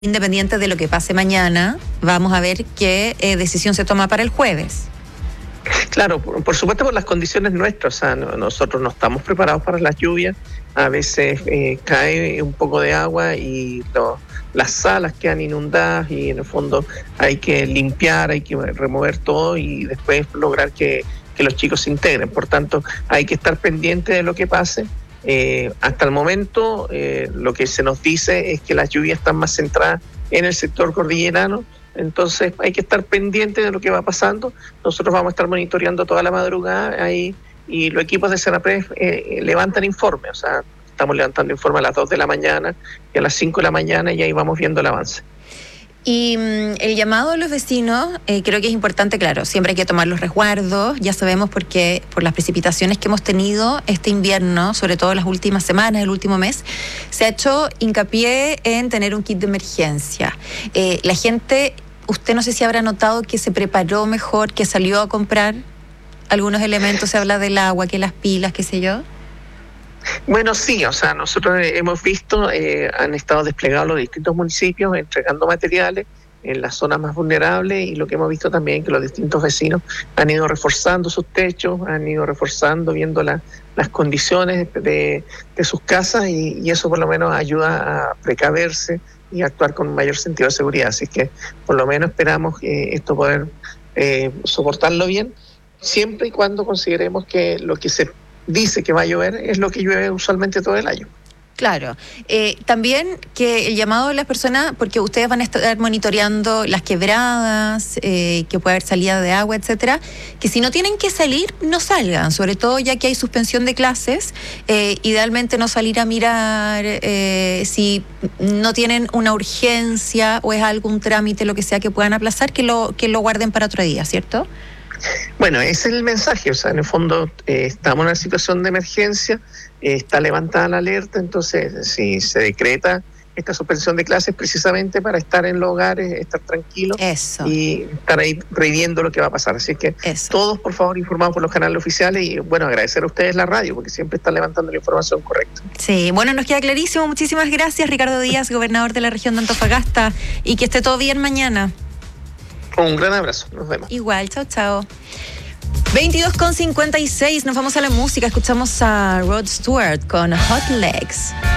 Independiente de lo que pase mañana, vamos a ver qué decisión se toma para el jueves. Claro, por supuesto por las condiciones nuestras, o sea, nosotros no estamos preparados para las lluvias, a veces cae un poco de agua y las salas quedan inundadas y en el fondo hay que limpiar, hay que remover todo y después lograr que los chicos se integren. Por tanto, hay que estar pendiente de lo que pase. Hasta el momento lo que se nos dice es que las lluvias están más centradas en el sector cordillerano, entonces hay que estar pendiente de lo que va pasando. Nosotros vamos a estar monitoreando toda la madrugada ahí y los equipos de Senapred levantan informes, o sea, estamos levantando informe a las 2 de la mañana y a las 5 de la mañana y ahí vamos viendo el avance. Y el llamado a los vecinos, creo que es importante, claro, siempre hay que tomar los resguardos, ya sabemos porque por las precipitaciones que hemos tenido este invierno, sobre todo las últimas semanas, el último mes, se ha hecho hincapié en tener un kit de emergencia. La gente, usted no sé si habrá notado que se preparó mejor, que salió a comprar algunos elementos, se habla del agua, que las pilas, qué sé yo. Bueno, sí, o sea, nosotros hemos visto, han estado desplegados los distintos municipios entregando materiales en las zonas más vulnerables y lo que hemos visto también que los distintos vecinos han ido reforzando sus techos, han ido reforzando, viendo las condiciones de sus casas y eso por lo menos ayuda a precaverse y actuar con un mayor sentido de seguridad. Así que por lo menos esperamos esto poder soportarlo bien, siempre y cuando consideremos que lo que se dice que va a llover es lo que llueve usualmente todo el año. Claro. También que el llamado de las personas, porque ustedes van a estar monitoreando las quebradas, que puede haber salida de agua, etcétera, que si no tienen que salir, no salgan, sobre todo ya que hay suspensión de clases, idealmente no salir a mirar si no tienen una urgencia o es algún trámite, lo que sea que puedan aplazar, que lo guarden para otro día, ¿cierto? Bueno, ese es el mensaje, o sea, en el fondo estamos en una situación de emergencia, está levantada la alerta, entonces si se decreta esta suspensión de clases precisamente para estar en los hogares, estar tranquilos y estar ahí previendo lo que va a pasar. Así que todos, por favor, informados por los canales oficiales y, bueno, agradecer a ustedes la radio porque siempre están levantando la información correcta. Sí, bueno, nos queda clarísimo. Muchísimas gracias, Ricardo Díaz, gobernador de la región de Antofagasta, y que esté todo bien mañana. Un gran abrazo, nos vemos. Igual, chao, chao. 22:56, nos vamos a la música, escuchamos a Rod Stewart con Hot Legs.